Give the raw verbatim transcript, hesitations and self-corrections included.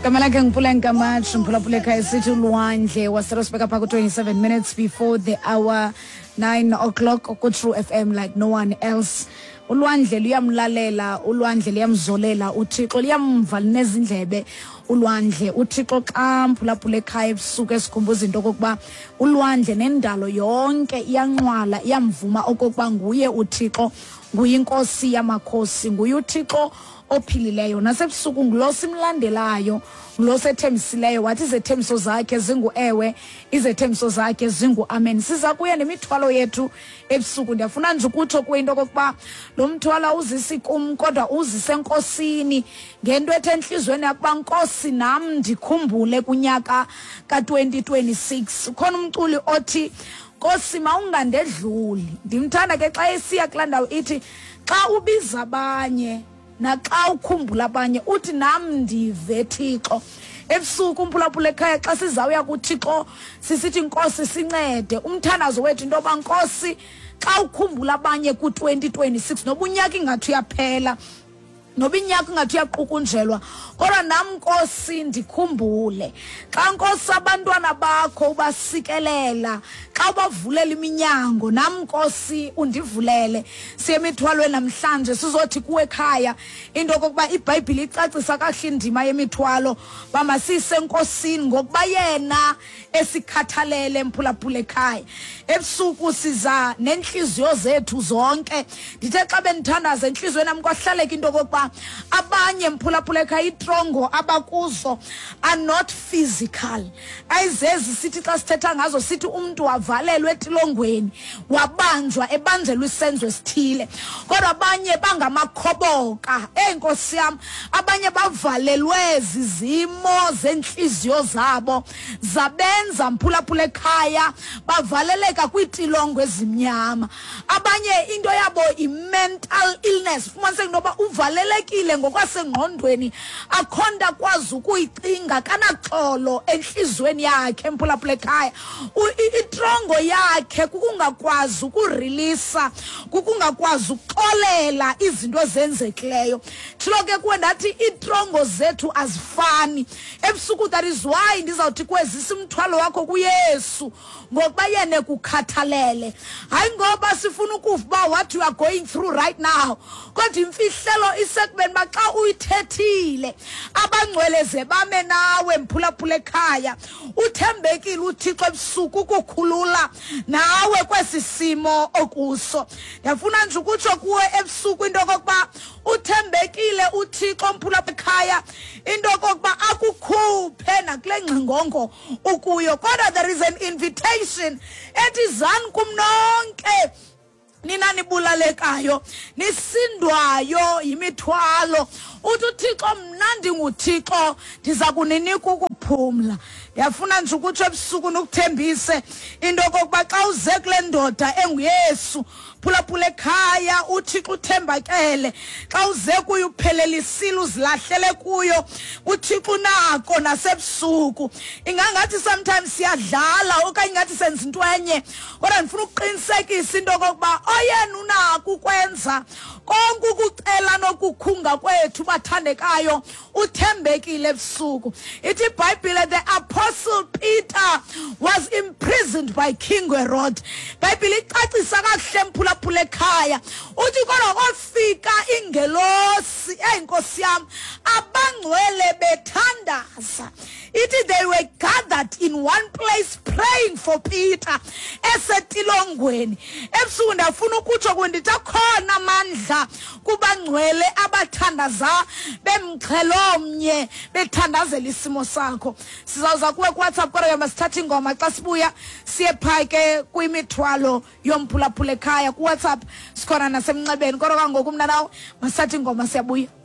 Kamalaka Mpulenka Match, Mpulapuleka City Luanje was supposed to back twenty-seven minutes before the hour nine o'clock. Go through F M like no one else. Ulwandle luyamlalela, ulwandle liyamzolela, uThixo liyamva nezindlebe. Ulwandle uThixo xa Mphulaphuleka ebusuku esikhumbuza into kokuba ulwandle nendalo yonke iyanqwala iyamvuma okokuba nguye uThixo, nguye inkosi yamakhosi, nguye uThixo ophilileyo. Nasebusuku ngulo simlandelayo, ngulo sethemsileyo, wathi izethembiso zakhe zingu ewe, izethembiso zakhe zingu amen. Siza kuya nemithwalo yethu ebusuku. Ndiyafuna nje ukutsho kwinto kokuba lo mthwalo uzisi kum kodwa uzise enkosini ngento ethe enhlizweni yakuba Nkosi nam ndikhumbule kunyaka ka twenty twenty-six. Ukhona umculi othi Nkosi mawungandedluli. Ndimthanda ke xa esiya kulaa ndawo ithi xa ubiza abanye naxa ukhumbula abanye uthi nam ndive Thixo. Ebusuku Mphulaphuleka xa sizawuya kuThixo sisithi Nkosi sincede umthandazo wethu into yoba Nkosi xa ukhumbula abanye ku twenty twenty-six noba unyaka ingathi uyaphela noba inyaka ingathi uyaqukunjelwa kodwa nam Nkosi ndikhumbule. Xa Nkosi abantwana bakho ubasikelela, xa ubavulela iminyango nam Nkosi undivulele. Siyemithwalweni namhlanje sizothi kuwe ekhaya into yokokuba iBhayibhile icacisa kahle indima yemithwalo bamasise enkosini ngokuba yena esikhathalele Mphulaphuleka. Ebusuku siza nenhliziyo zethu zonke. Ndithe xa benithandaza enhlizweni nami kwahlaleka into yokokuba abanye Mphulaphuleka itrongo abakuzo are not physical. Ayizezi sithi xa sithetha ngazo sithi umuntu wavalelwe etilongweni wabanjwa ebanjelwe isenzo esithile, kodwa abanye bangamakhoboka. Enkosi yami, abanye bavalelwe zizimo zenhliziyo zabo zabenza Mphulaphuleka bavaleleka kwitilongo ezimnyama. Abanye into yabo i-mental illness, fumanise ngoba uvalelekile ngokwasengqondweni akhonda kwazi ukuyicinga kanaxolo enhlizweni yakhe Mphulaphuleka. Itrongo yakhe kukungakwazi ukureleasa, kukungakwazi ukuxolela izinto ezenzekileyo. Thilo ke kuwe ndathi itrongo zethu azifani. Ebusuku that is why ndizawuthi kwezisa umthwalo wakho kuYesu ngokuba yena kukhathalele. Hayi ngoba sifuna ukuva what you are going through right now, kodwa imfihlelo isekubeni baxa uyithethile abangcweleze bame nawe Mphulaphuleka. Uthembekile uThixo ebusuku ukukhulula nawe kwesisimo okuso. Ndiyafuna nje ukutsho kuwe ebusuku into yokokuba uthembekile uThixo Mphulaphuleka, into yokokuba akukhuphe nakule ngxingongo ukuyo. Kodwa there is an invitation ethi zani kumnonke nina nibulalekayo nisindwayo yimithwalo. Uthi uThixo mna ndinguThixo ndiza kuninika ukuphumla. Ndiyafuna nje ukutsho ebusuku nokuthembise into yokokuba xa uze kule ndoda enguYesu Mphulaphuleka uThixo uthembakele. Xa uze kuye uphelelisile uzilahlele kuyo uThixo unako nasebusuku. Ingangathi sometimes siyadlala okanye ngathi senza into enye, kodwa ndifuna ukuqinisekisa into yokokuba oyena unako ukwenza konke ukucela nokukhunga kwethu bathandekayo uthembekile ebusuku. Ithi iBhayibhile the apostle Peter was imprisoned by King Herod. iBhayibhile icacisa kahle Mphulaphuleka uthi kodwa kwafika ingelosi enkosi yami abangcwele bethandaza. Ithi they were gathered in one place praying for Peter esetilongweni. Ebusuku ndafuna ukutsho kundithi akhona amandla kubangcwele abathandaza bemxhelomnye bethandazela isimo sakho. Sizawuza kuwe kuWhatsApp kodwa masithatha ingoma xa sibuya siye phake kwimithwalo yoMphulaphuleka kuWhatsApp sikhona nasemnxebeni kodwa kangoku mna nawe masithatha ingoma siyabuya.